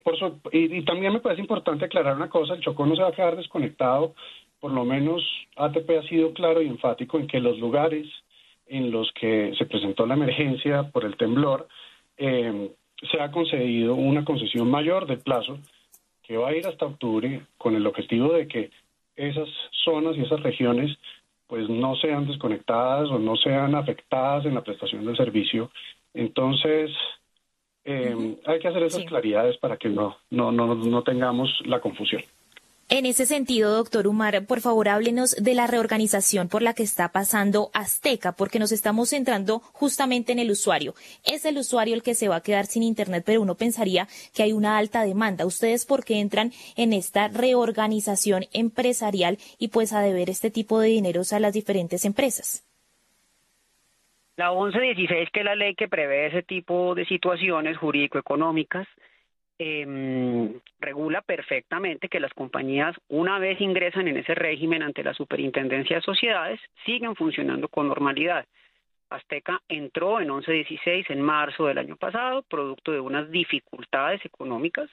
Y también me parece importante aclarar una cosa, el Chocó no se va a quedar desconectado, por lo menos ATP ha sido claro y enfático en que los lugares en los que se presentó la emergencia por el temblor, se ha concedido una concesión mayor del plazo que va a ir hasta octubre con el objetivo de que esas zonas y esas regiones pues no sean desconectadas o no sean afectadas en la prestación del servicio. Entonces, hay que hacer esas Sí. claridades para que no tengamos la confusión. En ese sentido, doctor Umar, por favor, háblenos de la reorganización por la que está pasando Azteca, porque nos estamos centrando justamente en el usuario. Es el usuario el que se va a quedar sin Internet, pero uno pensaría que hay una alta demanda. ¿Ustedes por qué entran en esta reorganización empresarial y pues a deber este tipo de dineros a las diferentes empresas? La 1116, que es la ley que prevé ese tipo de situaciones jurídico-económicas, regula perfectamente que las compañías, una vez ingresan en ese régimen ante la Superintendencia de Sociedades, siguen funcionando con normalidad. Azteca entró en 1116 en marzo del año pasado, producto de unas dificultades económicas.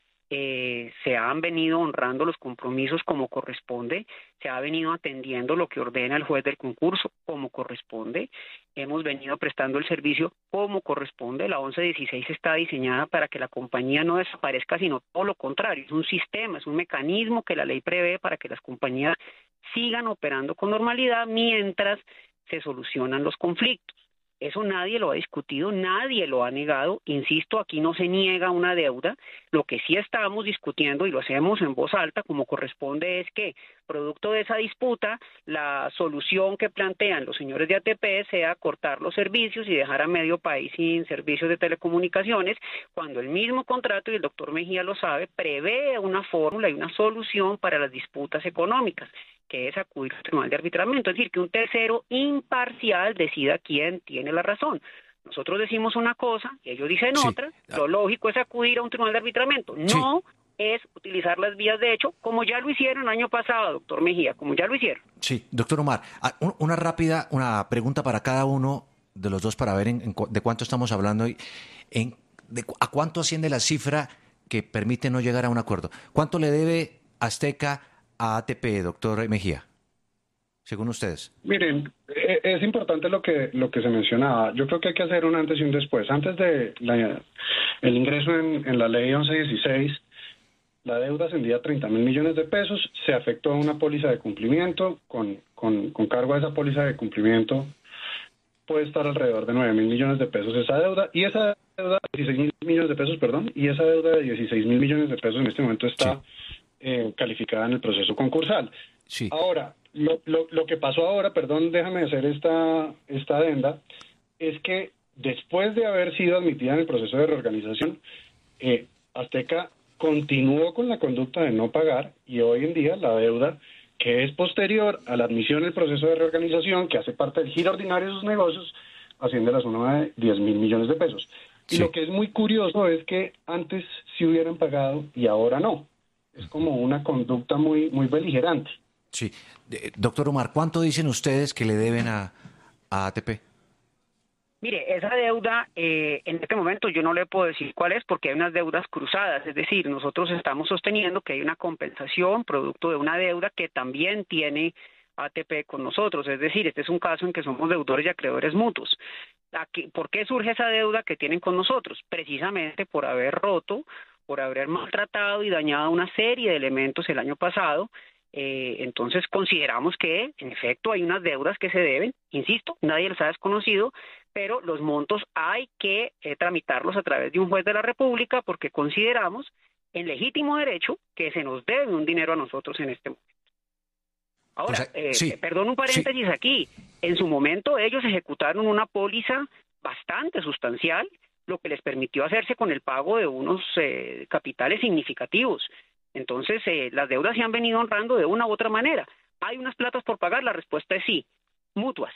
Se han venido honrando los compromisos como corresponde, se ha venido atendiendo lo que ordena el juez del concurso como corresponde, hemos venido prestando el servicio como corresponde. La 1116 está diseñada para que la compañía no desaparezca, sino todo lo contrario, es un sistema, es un mecanismo que la ley prevé para que las compañías sigan operando con normalidad mientras se solucionan los conflictos. Eso nadie lo ha discutido, nadie lo ha negado. Insisto, aquí no se niega una deuda. Lo que sí estamos discutiendo, y lo hacemos en voz alta como corresponde, es que, producto de esa disputa, la solución que plantean los señores de ATP sea cortar los servicios y dejar a medio país sin servicios de telecomunicaciones, cuando el mismo contrato, y el doctor Mejía lo sabe, prevé una fórmula y una solución para las disputas económicas, que es acudir al tribunal de arbitramiento, es decir, que un tercero imparcial decida quién tiene la razón. Nosotros decimos una cosa y ellos dicen Sí. otra, lo lógico es acudir a un tribunal de arbitramiento, Sí. no es utilizar las vías de hecho, como ya lo hicieron el año pasado, doctor Mejía, como ya lo hicieron. Sí, doctor Omar, una pregunta para cada uno de los dos para ver de cuánto estamos hablando y a cuánto asciende la cifra que permite no llegar a un acuerdo. ¿Cuánto le debe Azteca a ATP, doctor Mejía, según ustedes? Miren, es importante lo que se mencionaba. Yo creo que hay que hacer un antes y un después. Antes de el ingreso en la ley 1116, la deuda ascendía a 30.000 millones de pesos, se afectó a una póliza de cumplimiento, con cargo a esa póliza de cumplimiento puede estar alrededor de 9.000 millones de pesos esa deuda, y esa deuda, 16.000 millones de pesos, perdón, y esa deuda de 16.000 millones de pesos en este momento está calificada en el proceso concursal. Sí. Ahora, lo que pasó ahora, perdón, déjame hacer esta adenda, es que después de haber sido admitida en el proceso de reorganización, Azteca continuó con la conducta de no pagar, y hoy en día la deuda que es posterior a la admisión del proceso de reorganización, que hace parte del giro ordinario de sus negocios, asciende a la suma de 10.000 millones de pesos. Y lo que es muy curioso es que antes sí hubieran pagado y ahora no. Es como una conducta muy beligerante. Sí. Doctor Omar, ¿cuánto dicen ustedes que le deben a ATP? Mire, esa deuda, en este momento yo no le puedo decir cuál es porque hay unas deudas cruzadas, es decir, nosotros estamos sosteniendo que hay una compensación producto de una deuda que también tiene ATP con nosotros, es decir, este es un caso en que somos deudores y acreedores mutuos. ¿Por qué surge esa deuda que tienen con nosotros? Precisamente por haber roto, por haber maltratado y dañado una serie de elementos el año pasado. Entonces consideramos que en efecto hay unas deudas que se deben, insisto, nadie las ha desconocido, pero los montos hay que tramitarlos a través de un juez de la República porque consideramos en legítimo derecho que se nos debe un dinero a nosotros en este momento. Ahora, perdón un paréntesis aquí, en su momento ellos ejecutaron una póliza bastante sustancial, lo que les permitió hacerse con el pago de unos capitales significativos. Entonces, las deudas se han venido honrando de una u otra manera. ¿Hay unas platas por pagar? La respuesta es sí, mutuas.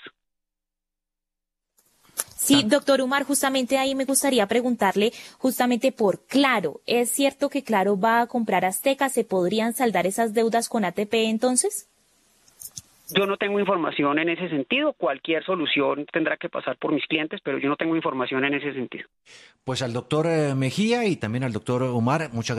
Sí, doctor Umar, justamente ahí me gustaría preguntarle justamente por Claro. ¿Es cierto que Claro va a comprar Azteca? ¿Se podrían saldar esas deudas con ATP entonces? Yo no tengo información en ese sentido. Cualquier solución tendrá que pasar por mis clientes, pero yo no tengo información en ese sentido. Pues al doctor Mejía y también al doctor Umar, muchas